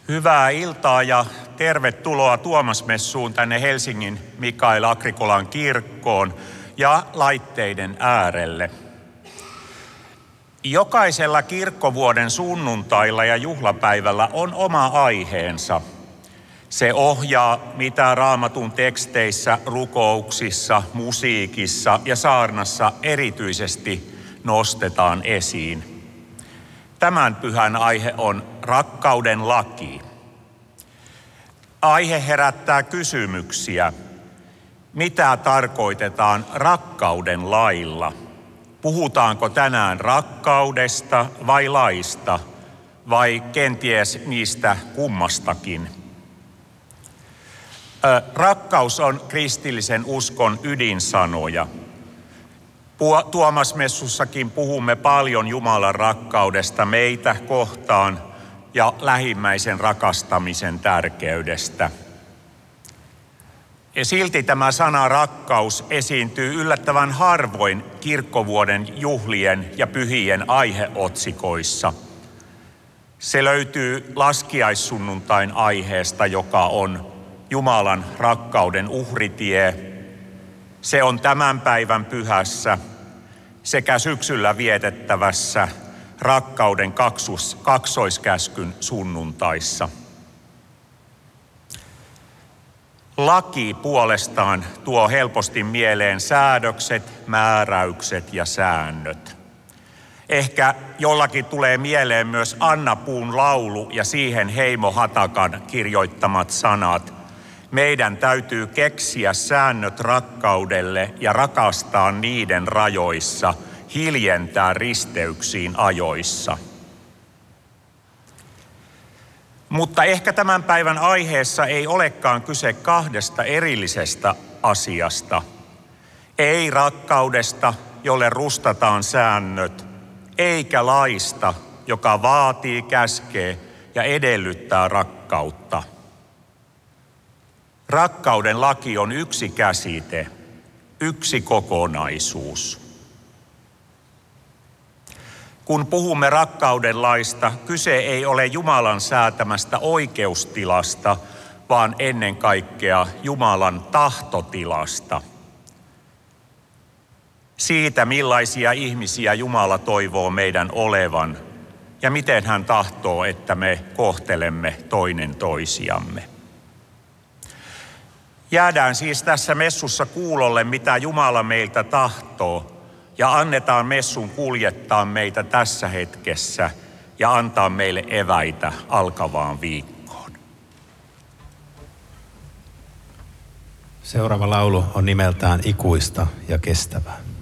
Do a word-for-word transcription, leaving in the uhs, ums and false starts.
Hyvää iltaa ja tervetuloa Tuomasmessuun tänne Helsingin Mikael Agrikolan kirkkoon ja laitteiden äärelle. Jokaisella kirkkovuoden sunnuntailla ja juhlapäivällä on oma aiheensa. Se ohjaa, mitä Raamatun teksteissä, rukouksissa, musiikissa ja saarnassa erityisesti nostetaan esiin. Tämän pyhän aihe on rakkauden laki. Aihe herättää kysymyksiä. Mitä tarkoitetaan rakkauden lailla? Puhutaanko tänään rakkaudesta vai laista, vai kenties niistä kummastakin? Rakkaus on kristillisen uskon ydinsanoja. Tuomasmessussakin puhumme paljon Jumalan rakkaudesta meitä kohtaan ja lähimmäisen rakastamisen tärkeydestä. Ja silti tämä sana rakkaus esiintyy yllättävän harvoin kirkkovuoden juhlien ja pyhien aiheotsikoissa. Se löytyy laskiaissunnuntain aiheesta, joka on Jumalan rakkauden uhritie. Se on tämän päivän pyhässä sekä syksyllä vietettävässä rakkauden kaksus, kaksoiskäskyn sunnuntaissa. Laki puolestaan tuo helposti mieleen säädökset, määräykset ja säännöt. Ehkä jollakin tulee mieleen myös Anna Puun laulu ja siihen Heimo Hatakan kirjoittamat sanat. Meidän täytyy keksiä säännöt rakkaudelle ja rakastaa niiden rajoissa, hiljentää risteyksiin ajoissa. Mutta ehkä tämän päivän aiheessa ei olekaan kyse kahdesta erillisestä asiasta. Ei rakkaudesta, jolle rustataan säännöt, eikä laista, joka vaatii, käskee ja edellyttää rakkautta. Rakkauden laki on yksi käsite, yksi kokonaisuus. Kun puhumme rakkauden laista, kyse ei ole Jumalan säätämästä oikeustilasta, vaan ennen kaikkea Jumalan tahtotilasta. Siitä, millaisia ihmisiä Jumala toivoo meidän olevan ja miten hän tahtoo, että me kohtelemme toinen toisiamme. Jäädään siis tässä messussa kuulolle, mitä Jumala meiltä tahtoo, ja annetaan messun kuljettaa meitä tässä hetkessä ja antaa meille eväitä alkavaan viikkoon. Seuraava laulu on nimeltään Ikuista ja kestävää.